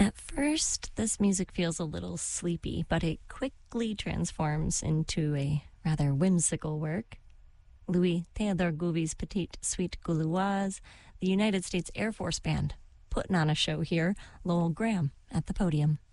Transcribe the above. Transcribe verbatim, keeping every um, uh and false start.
At first, this music feels a little sleepy, but it quickly transforms into a rather whimsical work. Louis Theodore Gouvy's Petite Suite Gauloise, the United States Air Force Band, putting on a show here. Lowell Graham at the podium.